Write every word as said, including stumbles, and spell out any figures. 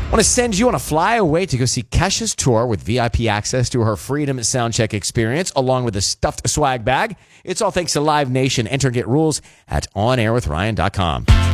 Want to send you on a flyaway to go see Kesha's tour with V I P access to her Freedom Soundcheck experience, along with a stuffed swag bag. It's all thanks to Live Nation. Enter and get rules at on air with ryan dot com.